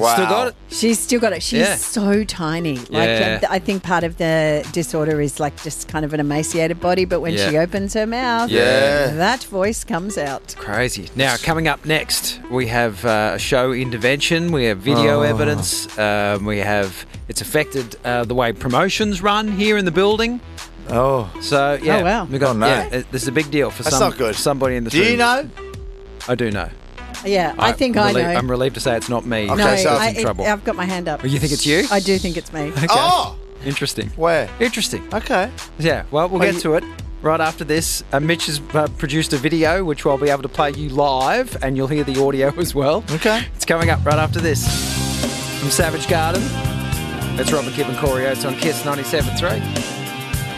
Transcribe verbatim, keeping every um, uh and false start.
Wow. Still got it? She's still got it. She's Yeah. so tiny. Like Yeah. um, I think part of the disorder is like just kind of an emaciated body, but when Yeah. she opens her mouth, Yeah. that voice comes out. Crazy. Now, coming up next, we have uh, a show intervention. We have video Oh. evidence. Um, we have it's affected uh, the way promotions run here in the building. Oh. So yeah, Oh, wow. we got Oh, no. yeah, it- this is a big deal for That's some not good. somebody in the Do room. you know? I do know. Yeah, I, think I relieved, know. I'm relieved to say it's not me. Okay, no, so- who's I, in trouble. I've got my hand up. Oh, you think it's you? I do think it's me. Okay. Oh! Interesting. Where? Interesting. Okay. Yeah. Well, we'll Well, get you- to it right after this. Uh, Mitch has uh, produced a video which I'll be able to play you live, and you'll hear the audio as well. Okay. It's coming up right after this. From Savage Garden, it's Robert Gibb and Corey Oates on Kiss ninety-seven point three.